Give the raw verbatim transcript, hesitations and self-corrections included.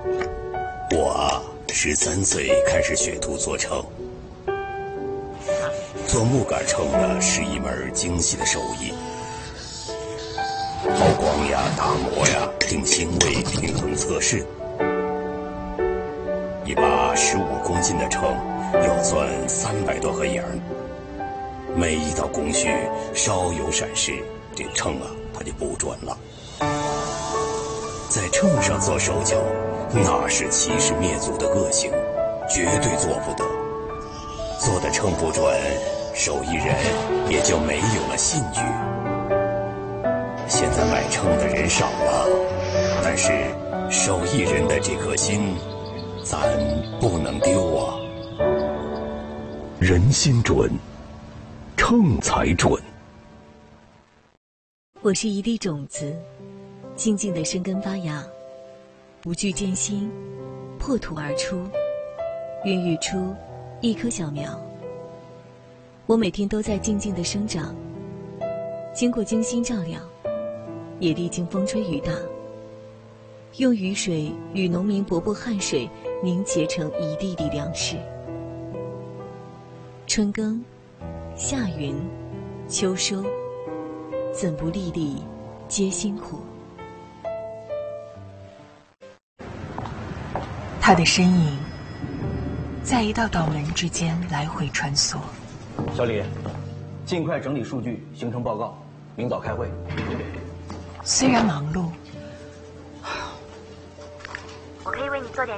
我啊，十三岁开始学徒做秤。做木杆秤呢，是一门精细的手艺。抛光呀、打磨呀、定星位、平衡测试。一把十五公斤的秤要钻三百多个眼儿，每一道工序稍有闪失，这个秤啊，它就不准了。在秤上做手脚，那是欺师灭祖的恶行，绝对做不得。做的秤不准，手艺人也就没有了信誉。现在买秤的人少了，但是手艺人的这颗心，咱不能丢啊。人心准，秤才准。 我是一粒种子，静静地生根发芽，不惧艰辛，破土而出，孕育出一棵小苗。我每天都在静静地生长，经过精心照料，也历经风吹雨打，用雨水与农民伯伯汗水凝结成一粒粒粮食。春耕，夏耘，秋收，怎不粒粒皆辛苦？ 他的身影在一道道门之间来回穿梭。 小李，尽快整理数据，形成报告，明早开会。 虽然忙碌， 我可以为你做点